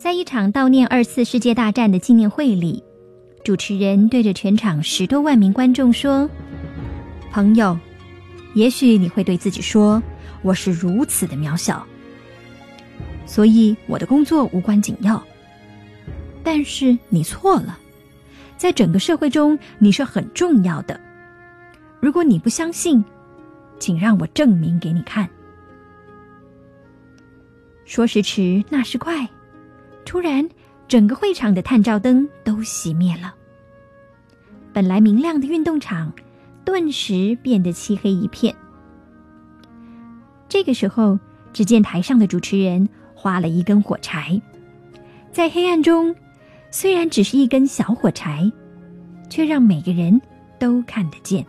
在一场悼念2次世界大战的纪念会里，主持人对着全场10多万名观众说：朋友，也许你会对自己说，我是如此的渺小，所以我的工作无关紧要。但是你错了，在整个社会中你是很重要的。如果你不相信，请让我证明给你看。说时迟，那时快，突然整个会场的探照灯都熄灭了，本来明亮的运动场顿时变得漆黑一片。这个时候，只见台上的主持人划了一根火柴，在黑暗中，虽然只是一根小火柴，却让每个人都看得见。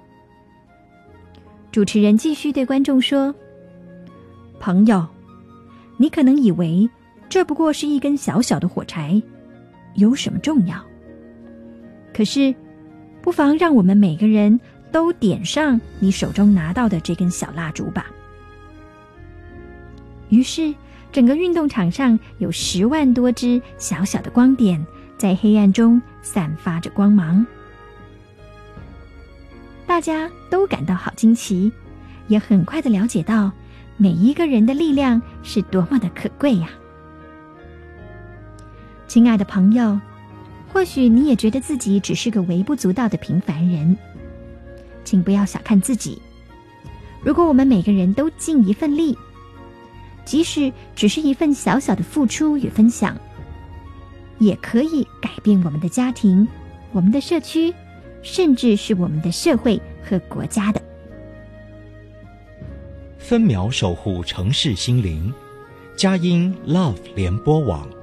主持人继续对观众说：朋友，你可能以为这不过是一根小小的火柴，有什么重要？可是，不妨让我们每个人都点上你手中拿到的这根小蜡烛吧。于是，整个运动场上有10万多只小小的光点，在黑暗中散发着光芒。大家都感到好惊奇，也很快地了解到每一个人的力量是多么的可贵呀！亲爱的朋友，或许你也觉得自己只是个微不足道的平凡人，请不要小看自己。如果我们每个人都尽一份力，即使只是一份小小的付出与分享，也可以改变我们的家庭、我们的社区，甚至是我们的社会和国家的。 分秒守护城市心灵，佳音 Love 联播网。